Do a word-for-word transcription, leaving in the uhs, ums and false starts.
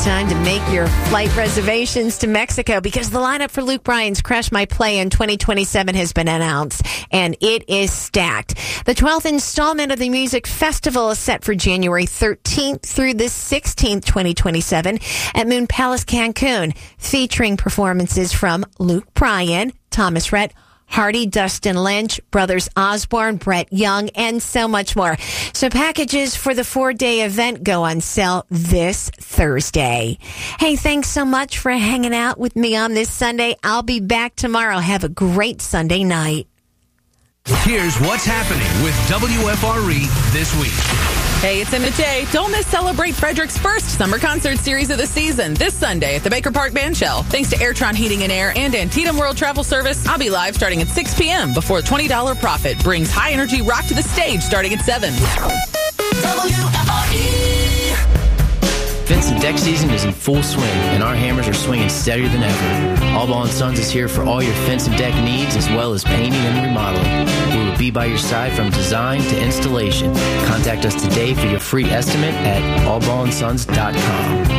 time to make your flight reservations to Mexico because the lineup for Luke Bryan's Crash My Play in twenty twenty-seven has been announced, and it is stacked. The twelfth installment of the music festival is set for January thirteenth through the sixteenth, twenty twenty-seven at Moon Palace, Cancun, featuring performances from Luke Bryan, Thomas Rhett, Hardy, Dustin Lynch, Brothers Osborne, Brett Young, and so much more. So packages for the four-day event go on sale this Thursday. Hey, thanks so much for hanging out with me on this Sunday. I'll be back tomorrow. Have a great Sunday night. Here's what's happening with W F R E this week. Hey, it's Emma J. Don't miss Celebrate Frederick's first summer concert series of the season this Sunday at the Baker Park Bandshell. Thanks to Airtron Heating and Air and Antietam World Travel Service, I'll be live starting at six p.m. before twenty dollars profit brings high-energy rock to the stage starting at seven. W F R E. Fence and deck season is in full swing, and our hammers are swinging steadier than ever. All Ball and Sons is here for all your fence and deck needs, as well as painting and remodeling. We will be by your side from design to installation. Contact us today for your free estimate at all ball and sons dot com.